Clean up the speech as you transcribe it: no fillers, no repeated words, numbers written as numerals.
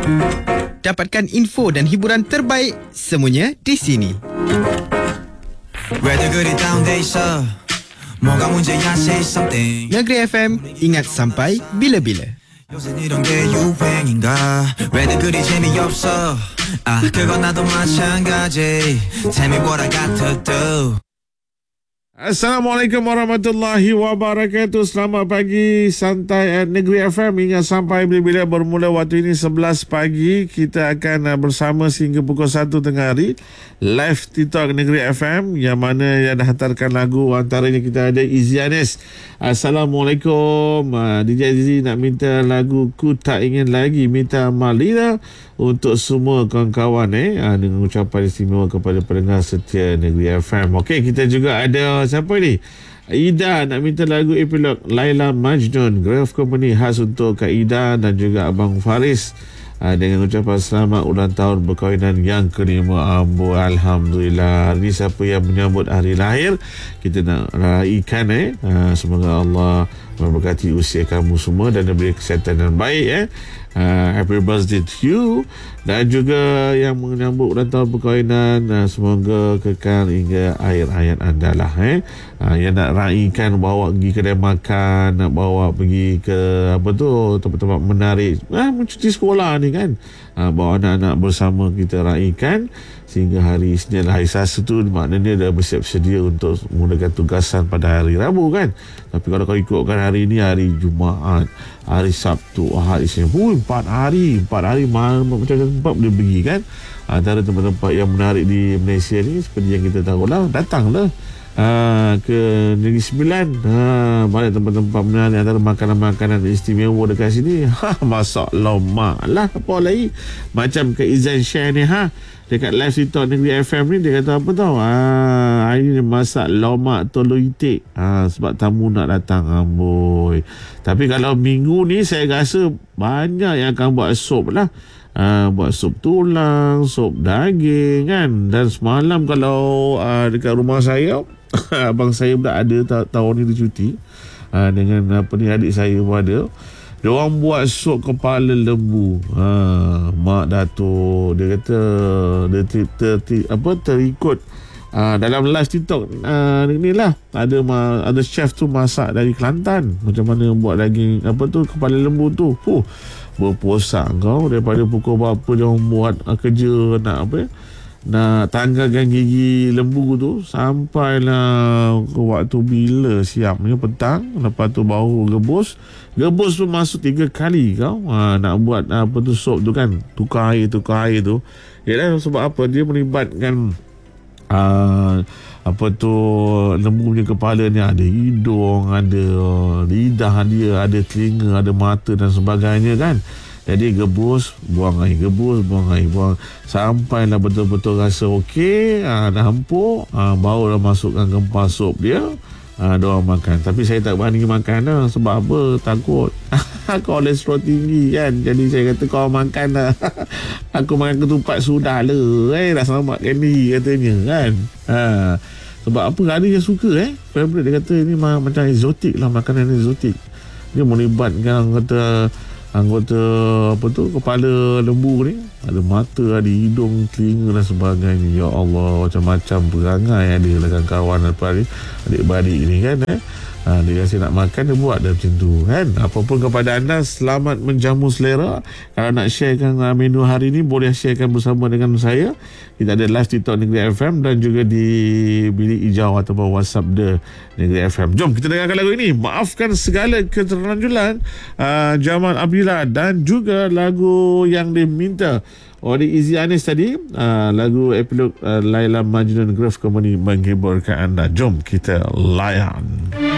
Dapatkan info dan hiburan terbaik semuanya di sini. Negeri FM, ingat sampai bila-bila. 요새 이런 게 유행인가 왜들 그리 재미없어 그건 나도 마찬가지 Tell me what I got to do. Assalamualaikum warahmatullahi wabarakatuh. Selamat pagi Santai at Negeri FM. Ingat sampai bila-bila bermula waktu ini 11 pagi. Kita akan bersama sehingga pukul 1 tengah hari live TikTok Negeri FM, yang mana yang dah hantarkan lagu. Antaranya kita ada Izianes. Assalamualaikum, DJ Azizi nak minta lagu Ku Tak Ingin Lagi, minta Malina untuk semua kawan-kawan dengan ucapan istimewa kepada pendengar setia Negeri FM. Okey, kita juga ada siapa ni? Ida nak minta lagu epilog Laila Majnun, Grove Company, khas untuk Kak Ida dan juga Abang Faris, dengan ucapan selamat ulang tahun perkahwinan yang kelima. Alhamdulillah. Ini siapa yang menyambut hari lahir, kita nak raikan semoga Allah memberkati usia kamu semua dan memberi kesihatan yang baik. Happy birthday to you. Dan juga yang menyambut ulang tahun perkahwinan, semoga kekal hingga akhir hayat anda lah. Yang nak raikan, bawa pergi kedai makan, nak bawa pergi ke tempat-tempat menarik, mencuti sekolah ni kan, bawa anak-anak bersama kita raikan sehingga hari Isnin, hari Selasa tu maknanya dah bersiap sedia untuk menggunakan tugasan pada hari Rabu kan. Tapi kalau kau ikutkan hari ni, hari Jumaat, hari Sabtu, Ahad, Isnin, 4 hari macam tempat boleh pergi kan. Antara tempat-tempat yang menarik di Malaysia ni seperti yang kita tahu lah, datanglah ke Negeri Sembilan. Banyak tempat-tempat menarik. Antara makanan-makanan istimewa dekat sini, masak lomak lah, apa lagi macam ke Izan share ni dekat live TikTok Negeri FM ni. Dia kata apa tau, hari ni masak lomak tolo itik, sebab tamu nak datang. Amboi. Tapi kalau minggu ni saya rasa banyak yang akan buat sup lah. Buat sup tulang, sup daging kan. Dan semalam kalau dekat rumah saya abang saya pula ada tahun ni dia cuti, dengan adik saya pun ada. Diorang buat sup kepala lembu. Mak Datuk dia kata dia terikut dalam live TikTok ni lah, ada chef tu masak dari Kelantan macam mana buat daging kepala lembu tu. Berpuasa kau daripada pukul berapa dia buat kerja nak tanggalkan gigi lembu tu sampailah ke waktu bila siapnya petang. Lepas tu baru gebus tu masuk 3 kali kau nak buat sup tu kan, tukar air tu. Yalah, sebab apa dia melibatkan lembu punya kepala ni ada hidung, ada lidah dia, ada telinga, ada mata dan sebagainya kan. Jadi buang air sampailah betul-betul rasa okey, dah empuk, barulah masukkan gempal sup dia, diorang makan. Tapi saya tak berani makan lah. Sebab apa? Takut kolesterol tinggi kan. Jadi saya kata kau makan lah. Aku makan ketupat sudah lah, dah selamatkan diri katanya kan. Sebab apa, ada yang suka favorite. Dia kata ini macam eksotik lah, makanan eksotik. Dia melibatkan anggota kepala lembu ni, ada mata, ada hidung, telinga dan sebagainya. Ya Allah, macam-macam perangai ada dengan kawan adik-beradik ni kan. Dia rasa nak makan, dia buat dah macam tu kan. Apapun kepada anda, selamat menjamu selera. Kalau nak sharekan menu hari ni, boleh sharekan bersama dengan saya. Kita ada live TikTok Negeri FM dan juga di bilik hijau ataupun WhatsApp The Negeri FM. Jom kita dengarkan lagu ini, Maafkan Segala Keterlanjuran, Jamal Abdillah, dan juga lagu yang diminta oleh Izzy Anis tadi, lagu epilog Laila Majnun, Grove Company, menghiburkan anda. Jom kita layan.